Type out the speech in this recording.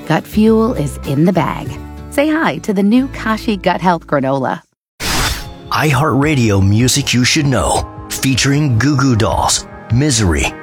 Gut fuel is in the bag. Say hi to the new Kashi Gut Health Granola. iHeartRadio Music You Should Know, featuring Goo Goo Dolls, Misery,